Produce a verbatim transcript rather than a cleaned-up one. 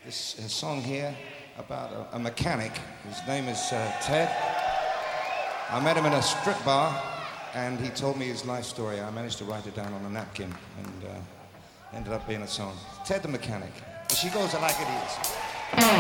this uh, song here about a, a mechanic. His name is uh, Ted. I met him in a strip bar, and he told me his life story. I managed to write it down on a napkin, and uh, ended up being a song. Ted the Mechanic. She goes like it is.